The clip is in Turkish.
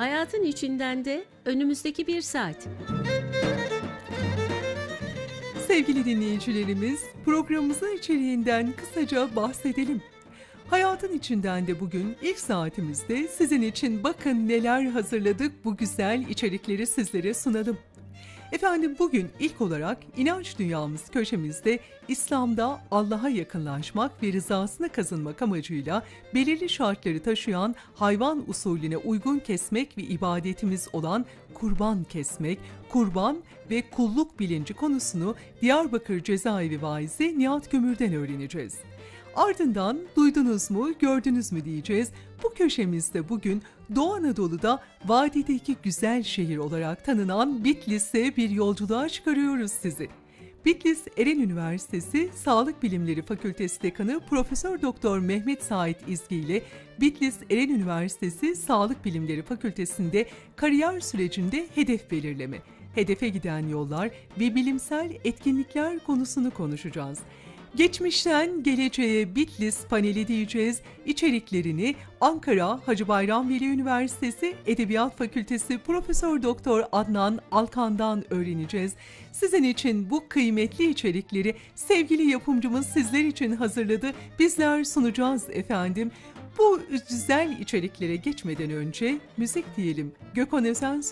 Hayatın içinden de önümüzdeki bir saat. Sevgili dinleyicilerimiz, programımızın içeriğinden kısaca bahsedelim. Hayatın içinden de bugün ilk saatimizde sizin için bakın neler hazırladık, bu güzel içerikleri sizlere sunalım. Efendim, bugün ilk olarak inanç dünyamız köşemizde İslam'da Allah'a yakınlaşmak ve rızasını kazanmak amacıyla belirli şartları taşıyan hayvan usulüne uygun kesmek ve ibadetimiz olan kurban kesmek, kurban ve kulluk bilinci konusunu Diyarbakır Cezaevi vaizi Nihat Gömür'den öğreneceğiz. Ardından duydunuz mu, gördünüz mü diyeceğiz. Bu köşemizde bugün Doğu Anadolu'da vadideki güzel şehir olarak tanınan Bitlis'e bir yolculuğa çıkarıyoruz sizi. Bitlis Eren Üniversitesi Sağlık Bilimleri Fakültesi Dekanı Profesör Doktor Mehmet Sait İzgi ile Bitlis Eren Üniversitesi Sağlık Bilimleri Fakültesi'nde kariyer sürecinde hedef belirleme, hedefe giden yollar ve bilimsel etkinlikler konusunu konuşacağız. Geçmişten geleceğe Bitlis paneli diyeceğiz. İçeriklerini Ankara Hacı Bayram Veli Üniversitesi Edebiyat Fakültesi Profesör Doktor Adnan Alkan'dan öğreneceğiz. Sizin için bu kıymetli içerikleri sevgili yapımcımız sizler için hazırladı. Bizler sunacağız efendim. Bu güzel içeriklere geçmeden önce müzik diyelim. Gökhan Özen